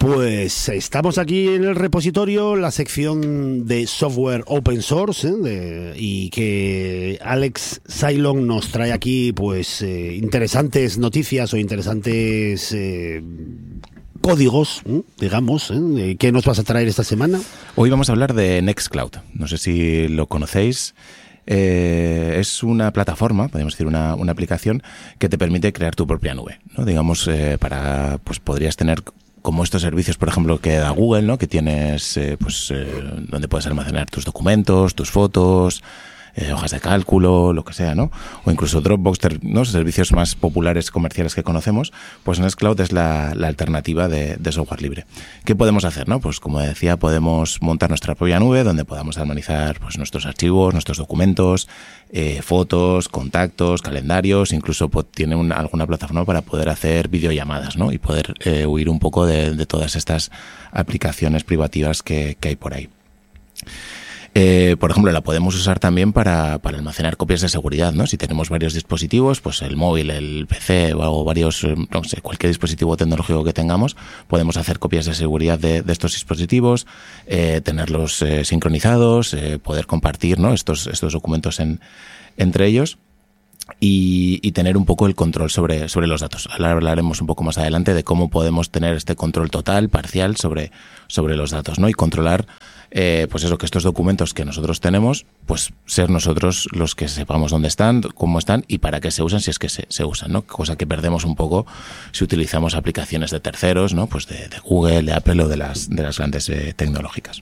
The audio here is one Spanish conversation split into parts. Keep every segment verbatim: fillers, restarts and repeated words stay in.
Pues estamos aquí en el repositorio, la sección de software open source, ¿eh? de, y que Alex Sailon nos trae aquí pues eh, interesantes noticias o interesantes eh, códigos, ¿eh? digamos. ¿eh? ¿Qué nos vas a traer esta semana? Hoy vamos a hablar de Nextcloud. No sé si lo conocéis. Eh, es una plataforma, podemos decir una, una aplicación que te permite crear tu propia nube, ¿no? Digamos, eh, para, pues podrías tener como estos servicios, por ejemplo, que da Google, ¿no? Que tienes, eh, pues, eh, donde puedes almacenar tus documentos, tus fotos, eh, hojas de cálculo, lo que sea, ¿no? O incluso Dropbox, ¿no? Servicios más populares comerciales que conocemos. Pues Nextcloud es la, la alternativa de, de software libre. ¿Qué podemos hacer, no? Pues como decía, podemos montar nuestra propia nube donde podamos almacenar pues nuestros archivos, nuestros documentos, eh, fotos, contactos, calendarios, incluso pues, tiene una, alguna plataforma para poder hacer videollamadas, ¿no? Y poder eh, huir un poco de, de todas estas aplicaciones privativas que, que hay por ahí. Eh, por ejemplo, la podemos usar también para, para almacenar copias de seguridad, ¿no? Si tenemos varios dispositivos, pues el móvil, el P C o varios, no sé, cualquier dispositivo tecnológico que tengamos, podemos hacer copias de seguridad de, de estos dispositivos, eh, tenerlos eh, sincronizados, eh, poder compartir, ¿no? estos, estos documentos en, entre ellos. Y, y tener un poco el control sobre, sobre los datos. Ahora hablaremos un poco más adelante de cómo podemos tener este control total, parcial, sobre, sobre los datos, ¿no? Y controlar, eh, pues eso, que estos documentos que nosotros tenemos, pues ser nosotros los que sepamos dónde están, cómo están y para qué se usan, si es que se, se usan, ¿no? Cosa que perdemos un poco si utilizamos aplicaciones de terceros, ¿no? Pues de, de Google, de Apple o de las, de las grandes eh, tecnológicas.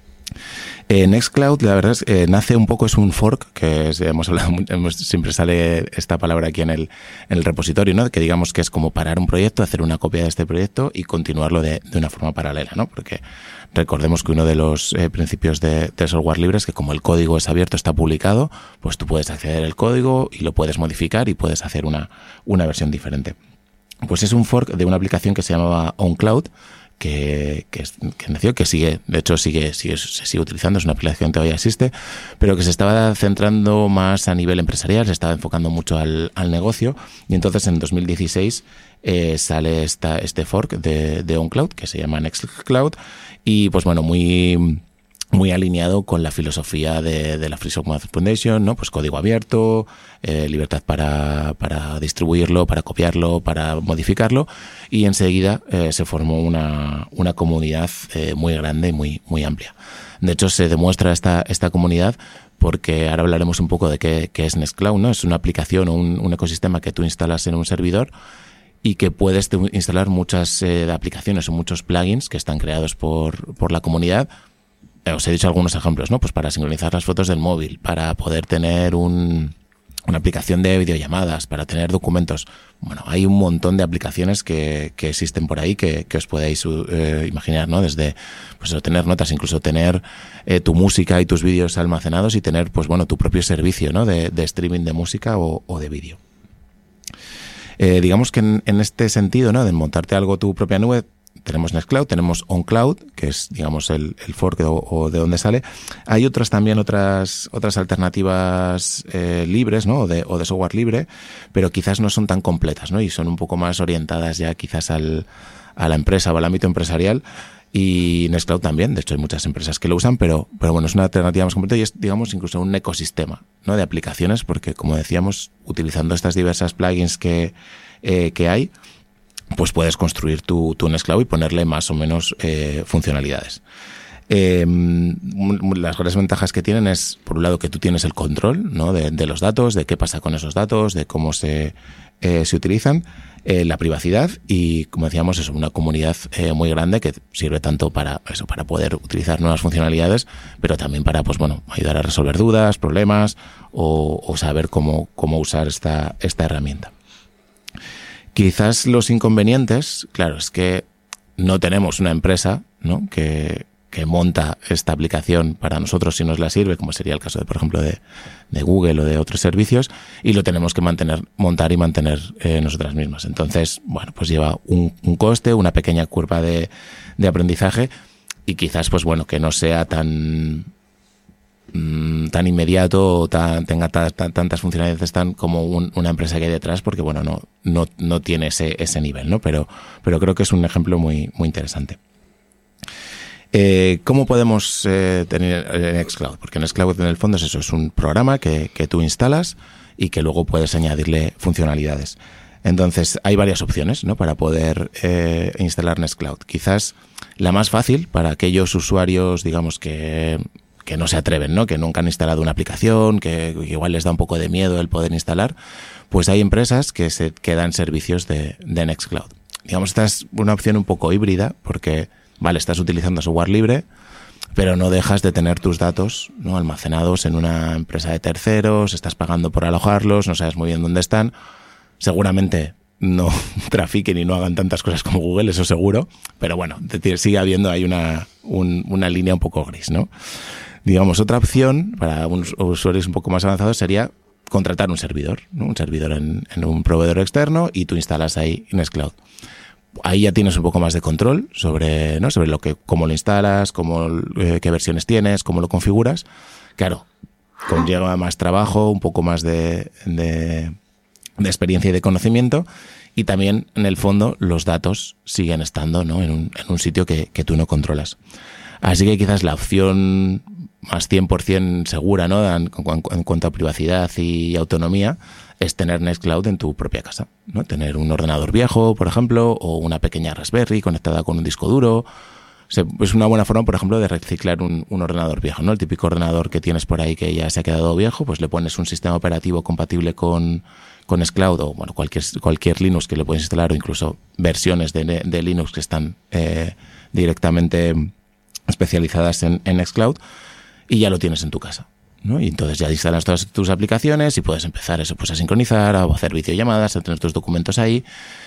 Eh, Nextcloud, la verdad es que eh, nace un poco, es un fork, que es, hemos hablado, hemos, siempre sale esta palabra aquí en el, en el repositorio, ¿no? Que digamos que es como parar un proyecto, hacer una copia de este proyecto y continuarlo de, de una forma paralela, ¿no? Porque recordemos que uno de los eh, principios de, de software libre es que como el código es abierto, está publicado, pues tú puedes acceder al código y lo puedes modificar y puedes hacer una, una versión diferente. Pues es un fork de una aplicación que se llamaba OnCloud, Que, que, que nació, que sigue, de hecho sigue, sigue, se sigue utilizando, es una aplicación que todavía existe, pero que se estaba centrando más a nivel empresarial, se estaba enfocando mucho al, al negocio, y entonces en dos mil dieciséis eh, sale esta, este fork de, de OnCloud, que se llama Nextcloud, y pues bueno, muy... muy alineado con la filosofía de, de la Free Software Foundation, ¿no? Pues código abierto, eh, libertad para, para distribuirlo, para copiarlo, para modificarlo, y enseguida eh, se formó una, una comunidad eh, muy grande y muy, muy amplia. De hecho, se demuestra esta, esta comunidad porque ahora hablaremos un poco de qué, qué es Nextcloud, ¿no? Es una aplicación o un, un ecosistema que tú instalas en un servidor y que puedes instalar muchas eh, aplicaciones o muchos plugins que están creados por, por la comunidad. Os he dicho algunos ejemplos, ¿no? Pues para sincronizar las fotos del móvil, para poder tener un, una aplicación de videollamadas, para tener documentos. Bueno, hay un montón de aplicaciones que, que existen por ahí que, que os podéis eh, imaginar, ¿no? Desde, pues eso, tener notas, incluso tener eh, tu música y tus vídeos almacenados y tener, pues bueno, tu propio servicio, ¿no? De, de streaming de música o, o de vídeo. Eh, digamos que en, en este sentido, ¿no? De montarte algo tu propia nube, tenemos Nextcloud, tenemos OnCloud, que es, digamos, el, el fork o, o de donde sale. Hay otras también, otras otras alternativas eh, libres, ¿no? O de, o de software libre, pero quizás no son tan completas, ¿no? Y son un poco más orientadas ya quizás al, a la empresa o al ámbito empresarial. Y Nextcloud también, de hecho hay muchas empresas que lo usan, pero, pero bueno, es una alternativa más completa y es, digamos, incluso un ecosistema, ¿no? De aplicaciones, porque como decíamos, utilizando estas diversas plugins que, eh, que hay, pues puedes construir tu, tu Nextcloud y ponerle más o menos eh, funcionalidades. Eh, las grandes ventajas que tienen es, por un lado, que tú tienes el control, ¿no? de, de los datos, de qué pasa con esos datos, de cómo se, eh, se utilizan, eh, la privacidad y, como decíamos, es una comunidad eh, muy grande que sirve tanto para eso, para poder utilizar nuevas funcionalidades, pero también para, pues bueno, ayudar a resolver dudas, problemas o, o saber cómo, cómo usar esta, esta herramienta. Quizás los inconvenientes, claro, es que no tenemos una empresa, ¿no? que, que monta esta aplicación para nosotros si nos la sirve, como sería el caso de, por ejemplo, de, de Google o de otros servicios, y lo tenemos que mantener, montar y mantener eh, nosotras mismas. Entonces, bueno, pues lleva un, un coste, una pequeña curva de, de aprendizaje y quizás, pues bueno, que no sea tan mmm, tan inmediato o tan, tenga ta, ta, tantas funcionalidades tan como un, una empresa que hay detrás, porque bueno, no, no, no tiene ese, ese nivel, ¿no? Pero, pero creo que es un ejemplo muy, muy interesante. Eh, ¿Cómo podemos eh, tener Nextcloud? Porque Nextcloud en el fondo es eso, es un programa que, que tú instalas y que luego puedes añadirle funcionalidades. Entonces, hay varias opciones, ¿no?, para poder eh, instalar Nextcloud. Quizás la más fácil para aquellos usuarios, digamos, que, que no se atreven, ¿no?, que nunca han instalado una aplicación, que, que igual les da un poco de miedo el poder instalar, pues hay empresas que, se, que dan servicios de, de Nextcloud. Digamos, esta es una opción un poco híbrida porque, vale, estás utilizando software libre, pero no dejas de tener tus datos, ¿no?, almacenados en una empresa de terceros, estás pagando por alojarlos, no sabes muy bien dónde están. Seguramente no trafiquen y no hagan tantas cosas como Google, eso seguro, pero bueno, sigue habiendo ahí una, un, una línea un poco gris, ¿no? Digamos, otra opción para unos usuarios un poco más avanzados sería contratar un servidor, ¿no?, un servidor en, en un proveedor externo y tú instalas ahí Nextcloud. Ahí ya tienes un poco más de control sobre, ¿no?, sobre lo que, cómo lo instalas, cómo, eh, qué versiones tienes, cómo lo configuras. Claro, conlleva más trabajo, un poco más de, de, de experiencia y de conocimiento, y también, en el fondo, los datos siguen estando, ¿no?, en un, en un sitio que, que tú no controlas. Así que quizás la opción más cien por ciento segura, ¿no?, en, en cuanto a privacidad y autonomía, es tener Nextcloud en tu propia casa, ¿no? Tener un ordenador viejo, por ejemplo, o una pequeña Raspberry conectada con un disco duro. Es una buena forma, por ejemplo, de reciclar un, un ordenador viejo, ¿no? El típico ordenador que tienes por ahí que ya se ha quedado viejo, pues le pones un sistema operativo compatible con, con Nextcloud o bueno, cualquier, cualquier Linux que le puedes instalar, o incluso versiones de, de Linux que están eh, directamente especializadas en, en Nextcloud, y ya lo tienes en tu casa, ¿no? Y entonces ya instalas todas tus aplicaciones y puedes empezar eso, pues a sincronizar, a hacer videollamadas, a tener tus documentos ahí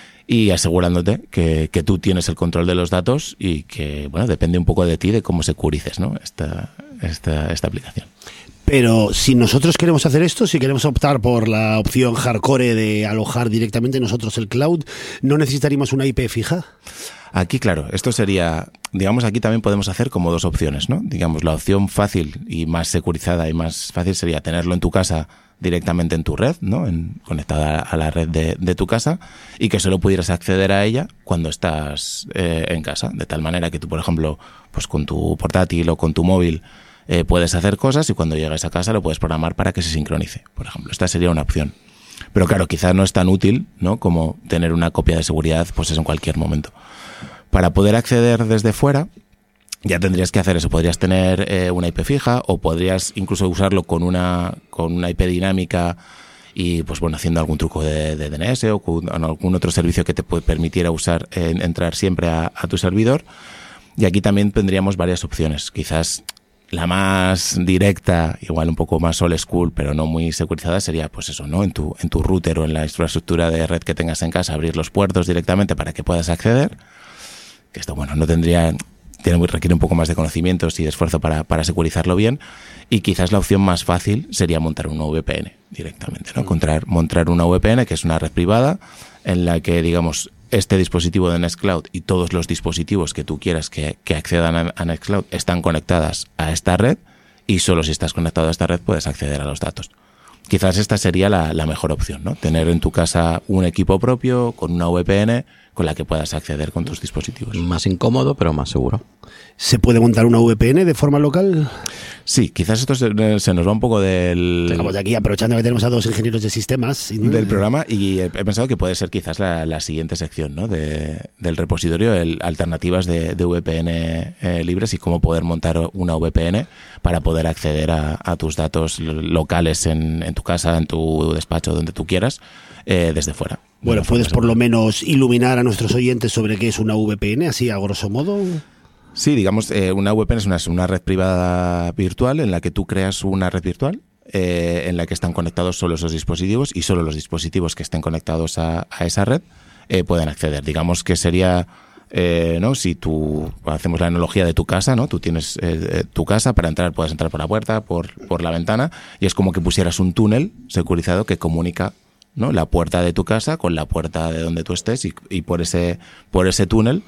y asegurándote que, que tú tienes el control de los datos y que, bueno, depende un poco de ti de cómo securices, ¿no?, esta, esta, esta aplicación. Pero si nosotros queremos hacer esto, si queremos optar por la opción hardcore de alojar directamente nosotros el cloud, ¿no necesitaríamos una I P fija? Aquí, claro, esto sería, digamos, aquí también podemos hacer como dos opciones, ¿no? Digamos, la opción fácil y más securizada y más fácil sería tenerlo en tu casa directamente en tu red, ¿no?, en, conectada a la red de, de tu casa, y que solo pudieras acceder a ella cuando estás eh, en casa, de tal manera que tú, por ejemplo, pues con tu portátil o con tu móvil eh, puedes hacer cosas y cuando llegues a casa lo puedes programar para que se sincronice, por ejemplo. Esta sería una opción. Pero claro, quizás no es tan útil, ¿no?, como tener una copia de seguridad, pues eso, en cualquier momento. Para poder acceder desde fuera, ya tendrías que hacer eso. Podrías tener eh, una I P fija, o podrías incluso usarlo con una con una I P dinámica y, pues bueno, haciendo algún truco de, de D N S o con algún otro servicio que te puede permitiera usar, eh, entrar siempre a, a tu servidor. Y aquí también tendríamos varias opciones. Quizás la más directa, igual un poco más old school, pero no muy securizada, sería pues eso, ¿no?, en tu en tu router o en la infraestructura de red que tengas en casa, abrir los puertos directamente para que puedas acceder. Que esto, bueno, no tendría, tiene, requiere un poco más de conocimientos y de esfuerzo para, para securizarlo bien, y quizás la opción más fácil sería montar una V P N directamente, ¿no? Montar, montar una V P N, que es una red privada, en la que, digamos, este dispositivo de Nextcloud y todos los dispositivos que tú quieras que, que accedan a, a Nextcloud están conectadas a esta red, y solo si estás conectado a esta red puedes acceder a los datos. Quizás esta sería la, la mejor opción, ¿no? Tener en tu casa un equipo propio con una V P N con la que puedas acceder con tus dispositivos. Más incómodo, pero más seguro. ¿Se puede montar una V P N de forma local? Sí, quizás esto se, se nos va un poco del... Estamos de aquí aprovechando que tenemos a dos ingenieros de sistemas. Del programa, y he, he pensado que puede ser quizás la, la siguiente sección, ¿no?, de, del repositorio, el, alternativas de, de V P N eh, libres y cómo poder montar una V P N para poder acceder a, a tus datos locales en, en tu casa, en tu despacho, donde tú quieras, eh, desde fuera. Bueno, ¿puedes por lo menos iluminar a nuestros oyentes sobre qué es una V P N, así a grosso modo? Sí, digamos, eh, una V P N es una, una red privada virtual en la que tú creas una red virtual eh, en la que están conectados solo esos dispositivos, y solo los dispositivos que estén conectados a, a esa red eh, pueden acceder. Digamos que sería, eh, ¿no?, si tú, hacemos la analogía de tu casa, ¿no?, tú tienes eh, tu casa, para entrar puedes entrar por la puerta, por, por la ventana, y es como que pusieras un túnel securizado que comunica, ¿no?, la puerta de tu casa con la puerta de donde tú estés, y, y por ese por ese túnel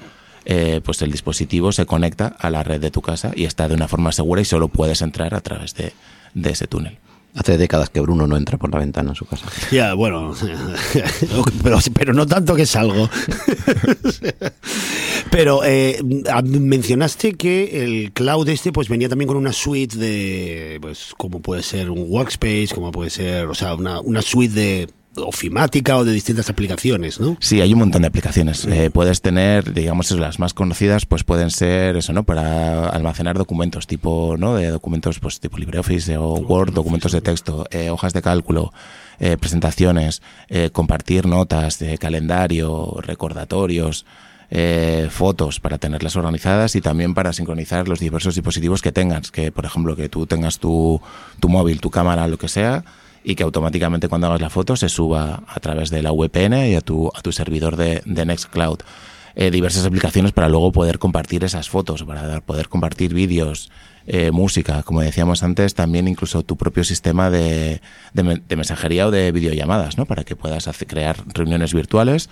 eh, pues el dispositivo se conecta a la red de tu casa y está de una forma segura y solo puedes entrar a través de, de ese túnel. Hace décadas que Bruno no entra por la ventana en su casa. Ya, bueno, pero, pero no tanto que salgo. Pero eh, mencionaste que el cloud este pues venía también con una suite de, pues como puede ser un workspace, como puede ser, o sea, una, una suite de ofimática o de distintas aplicaciones, ¿no? Sí, hay un montón de aplicaciones. Eh, puedes tener, digamos, las más conocidas, pues pueden ser eso, ¿no? Para almacenar documentos, tipo, ¿no? De documentos, pues tipo LibreOffice o Word, documentos de texto, eh, hojas de cálculo, eh, presentaciones, eh, compartir notas, de calendario, recordatorios, eh, fotos para tenerlas organizadas y también para sincronizar los diversos dispositivos que tengas. Que, por ejemplo, que tú tengas tu, tu móvil, tu cámara, lo que sea, y que automáticamente cuando hagas la foto se suba a través de la V P N y a tu, a tu servidor de, de Nextcloud. Eh, diversas aplicaciones para luego poder compartir esas fotos, para poder compartir vídeos, eh, música, como decíamos antes, también incluso tu propio sistema de, de, de mensajería o de videollamadas, ¿no? Para que puedas hacer, crear reuniones virtuales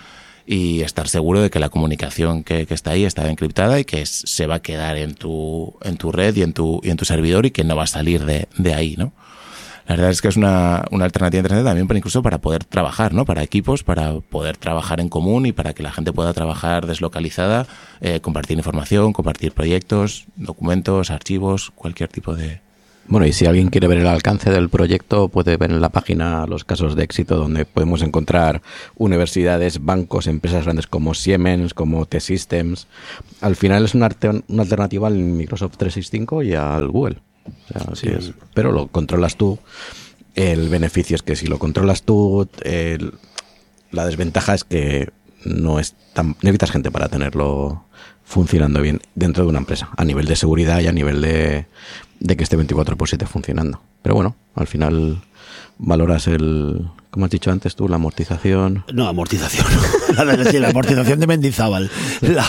y estar seguro de que la comunicación que, que está ahí está encriptada y que es, se va a quedar en tu, en tu red y en tu, y en tu servidor y que no va a salir de, de ahí, ¿no? La verdad es que es una, una alternativa interesante también para incluso para poder trabajar, ¿no? Para equipos, para poder trabajar en común y para que la gente pueda trabajar deslocalizada, eh, compartir información, compartir proyectos, documentos, archivos, cualquier tipo de... Bueno, y si alguien quiere ver el alcance del proyecto, puede ver en la página los casos de éxito donde podemos encontrar universidades, bancos, empresas grandes como Siemens, como T-Systems. Al final es una, una alternativa al Microsoft trescientos sesenta y cinco y al Google. O sea, así sí. es. Pero lo controlas tú. El beneficio es que si lo controlas tú, el, la desventaja es que no es tan, necesitas gente para tenerlo funcionando bien dentro de una empresa, a nivel de seguridad y a nivel de, de que esté veinticuatro por siete funcionando. Pero bueno, al final valoras el, como has dicho antes tú, la amortización. No, amortización. La, la, la amortización de Mendizábal. La,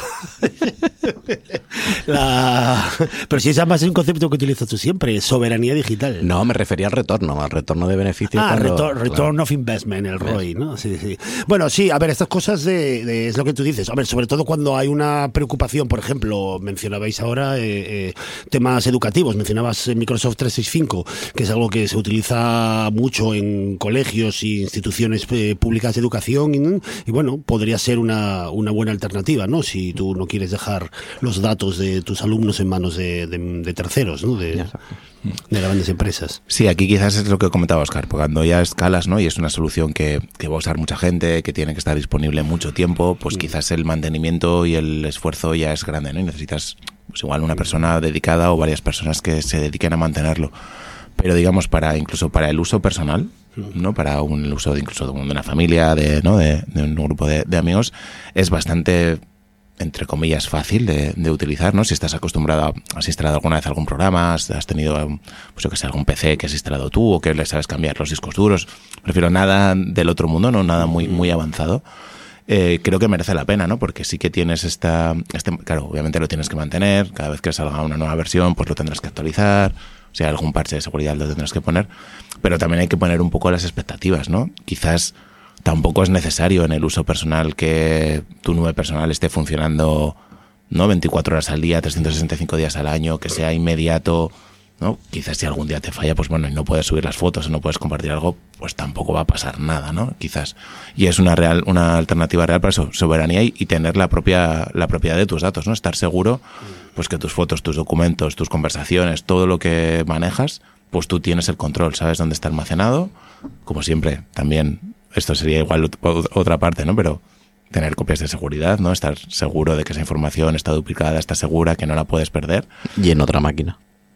la, pero si es además un concepto que utilizas tú siempre, soberanía digital. No, me refería al retorno, al retorno de beneficios. Ah, cuando, retor, return claro. of investment, el R O I, ¿no? Sí, sí. Bueno, sí, a ver, estas cosas de, de, es lo que tú dices. A ver, sobre todo cuando hay una preocupación, por ejemplo, mencionabais ahora eh, eh, temas educativos, mencionabas Microsoft trescientos sesenta y cinco, que es algo que se utiliza mucho en colegios y instituciones eh, públicas de educación y, y bueno, podría ser una, una buena alternativa, ¿no? Si tú no quieres dejar los datos de tus alumnos en manos de, de, de terceros, ¿no? De, de grandes empresas. Sí, aquí quizás es lo que comentaba Oscar, porque cuando ya escalas, ¿no? Y es una solución que, que va a usar mucha gente, que tiene que estar disponible mucho tiempo, pues quizás el mantenimiento y el esfuerzo ya es grande, ¿no? Y necesitas pues igual una persona dedicada o varias personas que se dediquen a mantenerlo. Pero digamos, para incluso para el uso personal, ¿no? Para un uso de incluso de una familia, de, ¿no? de, de un grupo de, de amigos, es bastante, entre comillas, fácil de, de utilizar, ¿no? Si estás acostumbrado a, has instalado alguna vez algún programa, has, has tenido, pues yo que sé, algún P C que has instalado tú o que le sabes cambiar los discos duros, prefiero nada del otro mundo, no nada muy muy avanzado. Eh, creo que merece la pena, ¿no? Porque sí que tienes esta, este, claro, obviamente lo tienes que mantener, cada vez que salga una nueva versión, pues lo tendrás que actualizar, o sea, algún parche de seguridad lo tendrás que poner, pero también hay que poner un poco las expectativas, ¿no? Quizás tampoco es necesario en el uso personal que tu nube personal esté funcionando, ¿no? veinticuatro horas al día, trescientos sesenta y cinco días al año, que sea inmediato, ¿no? Quizás si algún día te falla, pues bueno, y no puedes subir las fotos o no puedes compartir algo, pues tampoco va a pasar nada, ¿no? Quizás. Y es una real, una alternativa real para eso, soberanía y, y tener la propia, la propiedad de tus datos, ¿no? Estar seguro, pues que tus fotos, tus documentos, tus conversaciones, todo lo que manejas, pues tú tienes el control, sabes dónde está almacenado. Como siempre, también, esto sería igual otra parte, ¿no? Pero tener copias de seguridad, ¿no? Estar seguro de que esa información está duplicada, está segura, que no la puedes perder. Y en otra máquina.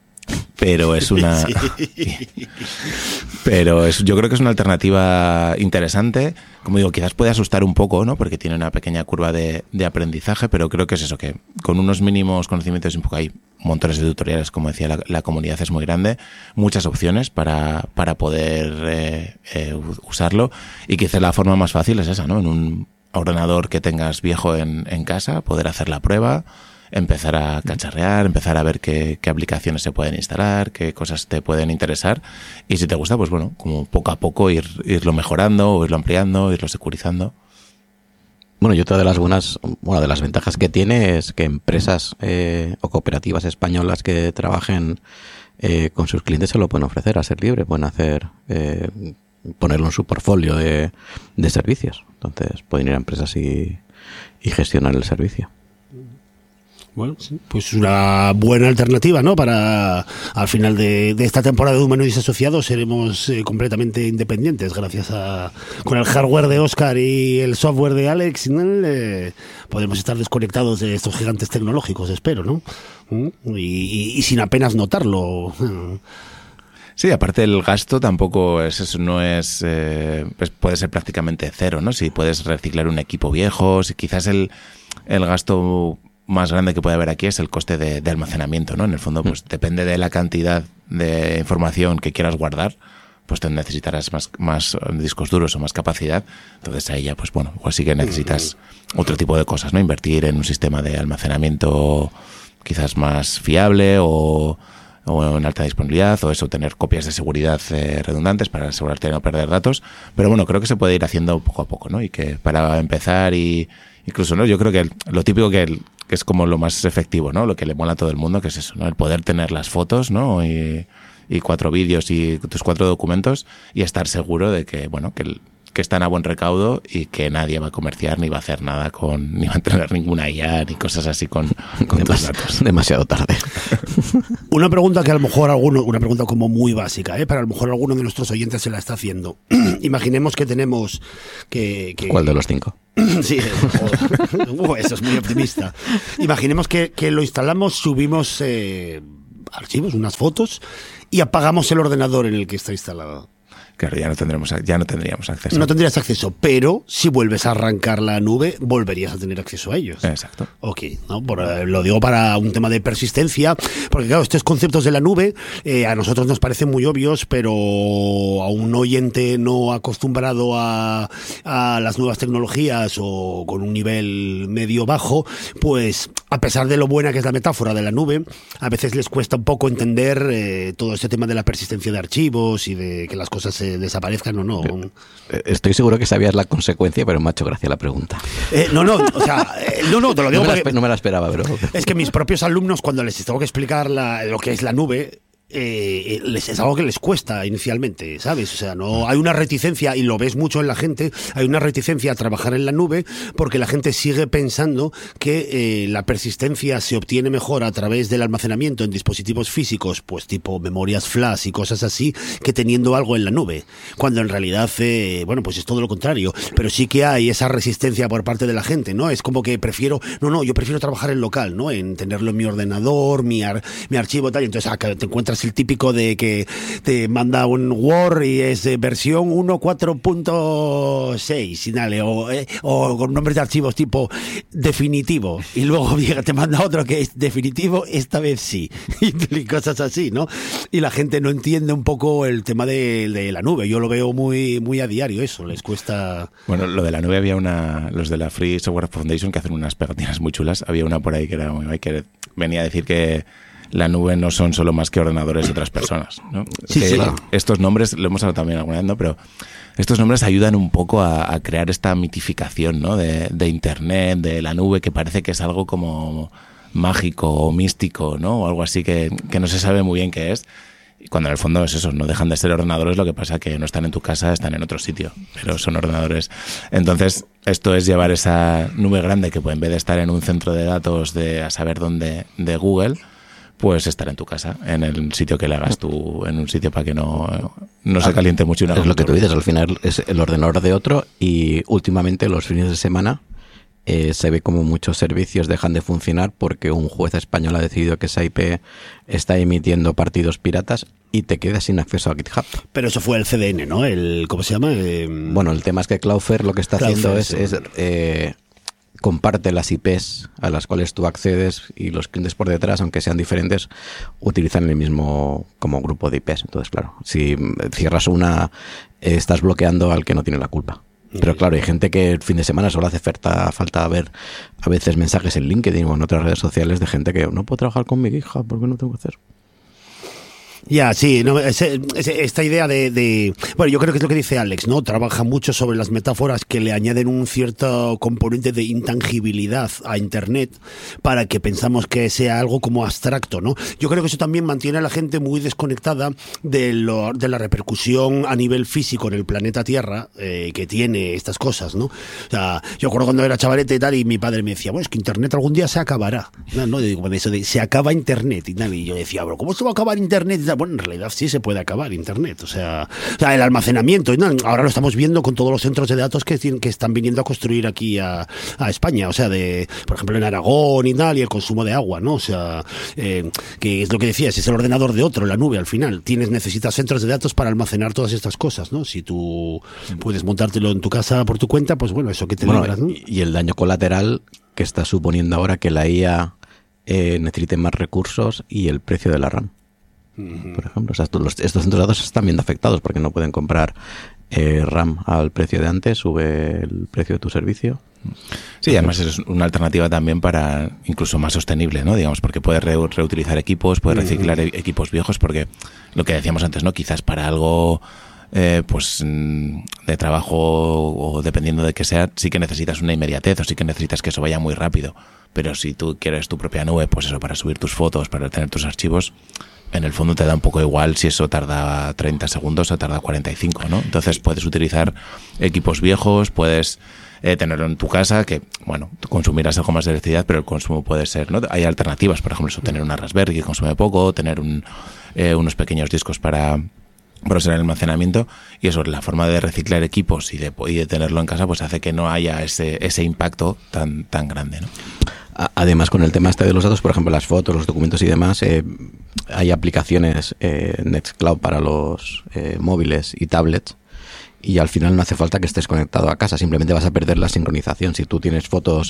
Pero es una sí. pero es, yo creo que es una alternativa interesante. Como digo, quizás puede asustar un poco, ¿no? Porque tiene una pequeña curva de, de aprendizaje, pero creo que es eso, que con unos mínimos conocimientos y un poco hay montones de tutoriales, como decía, la, la comunidad es muy grande, muchas opciones para, para poder eh, eh, usarlo, y quizás la forma más fácil es esa, ¿no? En un ordenador que tengas viejo en, en casa, poder hacer la prueba, empezar a cacharrear, empezar a ver qué, qué aplicaciones se pueden instalar, qué cosas te pueden interesar, y si te gusta, pues bueno, como poco a poco ir irlo mejorando, o irlo ampliando, irlo securizando. Bueno, y otra de las buenas, bueno, de las ventajas que tiene es que empresas eh, o cooperativas españolas que trabajen eh, con sus clientes se lo pueden ofrecer a ser libre, pueden hacer, eh, ponerlo en su portfolio de, de servicios. Entonces pueden ir a empresas y, y gestionar el servicio. Bueno, sí, pues una buena alternativa, ¿no? Para al final de, de esta temporada de Humanoides Asociados seremos eh, completamente independientes gracias a con el hardware de Óscar y el software de Alex, ¿no? eh, podemos estar desconectados de estos gigantes tecnológicos, espero, ¿no? Y, y, y sin apenas notarlo. Sí, aparte el gasto tampoco es eso, no es, eh, pues puede ser prácticamente cero, ¿no? Si puedes reciclar un equipo viejo, si quizás el, el gasto más grande que puede haber aquí es el coste de, de almacenamiento, ¿no? En el fondo, pues depende de la cantidad de información que quieras guardar, pues te necesitarás más, más discos duros o más capacidad. Entonces ahí ya, pues bueno, pues sí que necesitas otro tipo de cosas, ¿no? Invertir en un sistema de almacenamiento quizás más fiable o, o en alta disponibilidad, o eso, tener copias de seguridad eh, redundantes para asegurarte de no perder datos. Pero bueno, creo que se puede ir haciendo poco a poco, ¿no? Y que para empezar y incluso, ¿no? Yo creo que el, lo típico que, el, que es como lo más efectivo, ¿no? Lo que le mola a todo el mundo, que es eso, ¿no? El poder tener las fotos, ¿no? Y, y cuatro vídeos y tus cuatro documentos y estar seguro de que, bueno, que, el, que están a buen recaudo y que nadie va a comerciar ni va a hacer nada con, ni va a tener ninguna I A ni cosas así con, con Demas, tus datos. Demasiado tarde. Una pregunta que a lo mejor alguno, una pregunta como muy básica, ¿eh? Pero a lo mejor alguno de nuestros oyentes se la está haciendo. Imaginemos que tenemos que, que... ¿Cuál de los cinco? Sí, oh, uh, eso es muy optimista. Imaginemos que, que lo instalamos, subimos eh, archivos, unas fotos y apagamos el ordenador en el que está instalado. Claro, ya no tendremos, ya no tendríamos acceso. No tendrías acceso, pero si vuelves a arrancar la nube, volverías a tener acceso a ellos. Exacto. Ok, ¿no? Por, eh, lo digo para un tema de persistencia, porque claro, estos conceptos de la nube eh, a nosotros nos parecen muy obvios, pero a un oyente no acostumbrado a, a las nuevas tecnologías o con un nivel medio-bajo, pues a pesar de lo buena que es la metáfora de la nube, a veces les cuesta un poco entender eh, todo este tema de la persistencia de archivos y de que las cosas se desaparezcan o no. Estoy seguro que sabías la consecuencia, pero me ha hecho gracia la pregunta. Eh, no, no, o sea, eh, no, no, te lo digo no me, porque la, no me la esperaba, pero... Es que mis propios alumnos, cuando les tengo que explicar la, lo que es la nube, Eh, les, es algo que les cuesta inicialmente, ¿sabes? O sea, no hay una reticencia, y lo ves mucho en la gente, hay una reticencia a trabajar en la nube porque la gente sigue pensando que eh, la persistencia se obtiene mejor a través del almacenamiento en dispositivos físicos, pues tipo memorias flash y cosas así, que teniendo algo en la nube, cuando en realidad, eh, bueno, pues es todo lo contrario, pero sí que hay esa resistencia por parte de la gente, ¿no? Es como que prefiero, no, no, yo prefiero trabajar en local, ¿no? En tenerlo en mi ordenador, mi, ar, mi archivo tal, y entonces ah, te encuentras el típico de que te manda un Word y es eh, versión uno punto cuatro punto seis y dale, o, eh, o con nombres de archivos tipo definitivo, y luego llega, te manda otro que es definitivo, esta vez sí, y cosas así, ¿no? Y la gente no entiende un poco el tema de, de la nube. Yo lo veo muy, muy a diario, eso, les cuesta... Bueno, lo de la nube había una, los de la Free Software Foundation que hacen unas pegatinas muy chulas, había una por ahí que era muy guay, que venía a decir que la nube no son solo más que ordenadores de otras personas, ¿no? Sí, que sí. Estos nombres, lo hemos hablado también alguna vez, ¿no? Pero estos nombres ayudan un poco a, a crear esta mitificación, ¿no? De, de Internet, de la nube, que parece que es algo como mágico o místico, ¿no? O algo así que, que no se sabe muy bien qué es. Y cuando en el fondo es eso, no dejan de ser ordenadores, lo que pasa que no están en tu casa, están en otro sitio, pero son ordenadores. Entonces, esto es llevar esa nube grande que en vez de estar en un centro de datos de a saber dónde de Google, pues estar en tu casa, en el sitio que le hagas tú, en un sitio para que no, no se caliente mucho. Una es lo que tú dices, al final es el ordenador de otro, y últimamente los fines de semana eh, se ve como muchos servicios dejan de funcionar porque un juez español ha decidido que esa I P está emitiendo partidos piratas y te quedas sin acceso a GitHub. Pero eso fue el C D N, ¿no? El, ¿cómo se llama? Eh, bueno, el tema es que Cloudflare lo que está Cloudflare, haciendo es... sí. es eh, comparte las I Pes a las cuales tú accedes, y los clientes por detrás, aunque sean diferentes, utilizan el mismo como grupo de I Pes. Entonces, claro, si cierras una, eh, estás bloqueando al que no tiene la culpa. Pero claro, hay gente que el fin de semana solo hace falta, falta ver a veces mensajes en LinkedIn o en otras redes sociales de gente que no puedo trabajar con mi GitHub porque no tengo que hacer. Ya, sí, no, ese, ese, esta idea de, de... Bueno, yo creo que es lo que dice Alex, ¿no? Trabaja mucho sobre las metáforas que le añaden un cierto componente de intangibilidad a Internet para que pensamos que sea algo como abstracto, ¿no? Yo creo que eso también mantiene a la gente muy desconectada de, lo, de la repercusión a nivel físico en el planeta Tierra eh, que tiene estas cosas, ¿no? O sea, yo recuerdo cuando era chavalete y tal, y mi padre me decía, bueno, es que Internet algún día se acabará. No, no, digo, eso de se acaba Internet y tal, y yo decía, pero ¿cómo se va a acabar Internet? Y tal, bueno, en realidad sí se puede acabar Internet, o sea, o sea el almacenamiento, ¿no? Ahora lo estamos viendo con todos los centros de datos que, que están viniendo a construir aquí a, a España, o sea, de, por ejemplo, en Aragón y tal, y el consumo de agua, ¿no? O sea, eh, que es lo que decías, es el ordenador de otro, la nube al final, tienes, necesitas centros de datos para almacenar todas estas cosas, ¿no? Si tú puedes montártelo en tu casa por tu cuenta, pues bueno, eso que te bueno, libras, ¿no? Y el daño colateral que está suponiendo ahora que la I A eh, necesite más recursos y el precio de la RAM. Por ejemplo, o sea, estos, los, estos centros de datos están viendo afectados porque no pueden comprar eh, RAM al precio de antes, sube el precio de tu servicio. Sí, además es una alternativa también para incluso más sostenible, ¿no? Digamos, porque puedes re reutilizar equipos, puedes reciclar e equipos viejos, porque lo que decíamos antes, ¿no? Quizás para algo eh, pues de trabajo o dependiendo de qué sea, sí que necesitas una inmediatez o sí que necesitas que eso vaya muy rápido. Pero si tú quieres tu propia nube, pues eso, para subir tus fotos, para tener tus archivos, en el fondo te da un poco igual si eso tarda treinta segundos o tarda cuarenta y cinco, ¿no? Entonces puedes utilizar equipos viejos, puedes eh, tenerlo en tu casa, que, bueno, consumirás algo más de electricidad, pero el consumo puede ser, ¿no? Hay alternativas, por ejemplo, eso, tener una Raspberry que consume poco, tener un, eh, unos pequeños discos para, para usar el almacenamiento, y eso, la forma de reciclar equipos y de, y de tenerlo en casa, pues hace que no haya ese, ese impacto tan, tan grande, ¿no? Además, con el tema este de los datos, por ejemplo, las fotos, los documentos y demás, eh, hay aplicaciones eh, Nextcloud para los eh, móviles y tablets, y al final no hace falta que estés conectado a casa, simplemente vas a perder la sincronización. Si tú tienes fotos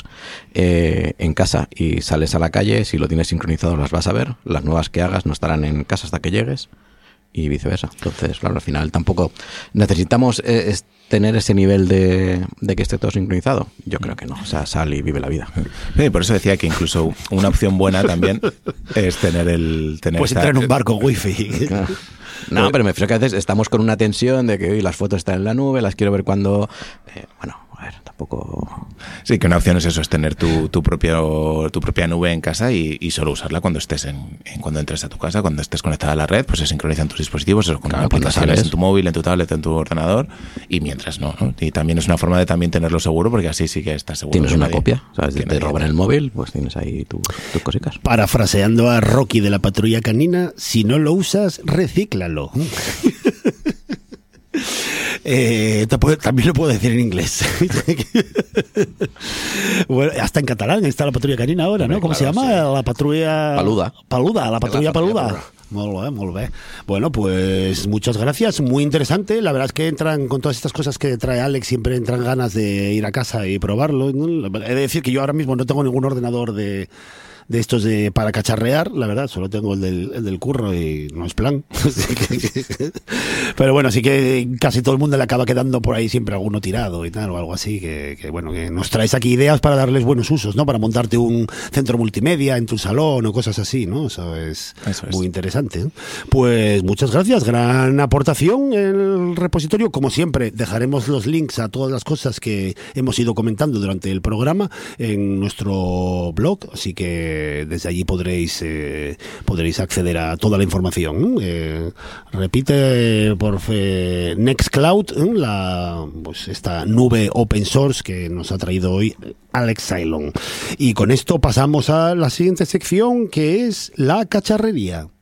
eh, en casa y sales a la calle, si lo tienes sincronizado las vas a ver, las nuevas que hagas no estarán en casa hasta que llegues, y viceversa. Entonces, claro, al final tampoco necesitamos eh, es tener ese nivel de, de que esté todo sincronizado. Yo creo que no, o sea, sal y vive la vida. Sí, por eso decía que incluso una opción buena también es tener el... Tener pues esta... entrar en un barco wifi. Claro. No, pero me refiero que a veces estamos con una tensión de que hoy las fotos están en la nube, las quiero ver cuando... Eh, bueno, a ver, tampoco... Sí, que una opción es eso, es tener tu, tu, propio, tu propia nube en casa y, y solo usarla cuando estés en, en cuando entres a tu casa, cuando estés conectada a la red, pues se sincronizan tus dispositivos, eso, con claro, aplicaciones en tu móvil, en tu tablet, en tu ordenador, y mientras no, ¿no? Y también es una forma de también tenerlo seguro, porque así sí que estás seguro. Tienes una nadie, copia, ¿sabes? Te roban el móvil, pues tienes ahí tu, tus cositas. Parafraseando a Rocky de la Patrulla Canina, si no lo usas, recíclalo. Eh, también lo puedo decir en inglés. Bueno, hasta en catalán está la Patrulla Canina ahora, ¿no? ¿Cómo claro, se llama? sí. La patrulla... Paluda. Paluda, la Patrulla la Paluda. Paluda. Molt bé, molt bé. Bueno, pues muchas gracias, muy interesante. La verdad es que entran con todas estas cosas que trae Alex, siempre entran ganas de ir a casa y probarlo, ¿no? He de decir que yo ahora mismo no tengo ningún ordenador de... de estos de para cacharrear, la verdad, solo tengo el del, el del curro y no es plan. Pero bueno, sí que casi todo el mundo le acaba quedando por ahí siempre alguno tirado y tal, o algo así, que, que bueno, que nos traes aquí ideas para darles buenos usos, ¿no? Para montarte un centro multimedia en tu salón o cosas así, ¿no? Eso es, Eso es. muy interesante, ¿eh? Pues muchas gracias, gran aportación en el repositorio. Como siempre, dejaremos los links a todas las cosas que hemos ido comentando durante el programa en nuestro blog, así que desde allí podréis eh, podréis acceder a toda la información. Eh, repite por fe, Nextcloud, ¿eh? la pues esta nube open source que nos ha traído hoy Alex Sailon. Y con esto pasamos a la siguiente sección, que es la cacharrería.